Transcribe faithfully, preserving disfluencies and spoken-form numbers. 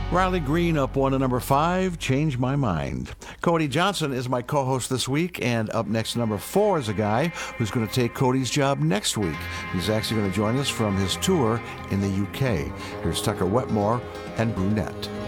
Riley Green up one to number five, Change My Mind. Cody Johnson is my co-host this week, and up next, number four is a guy who's going to take Cody's job next week. He's actually going to join us from his tour in the U K. Here's Tucker Wetmore and Brunette.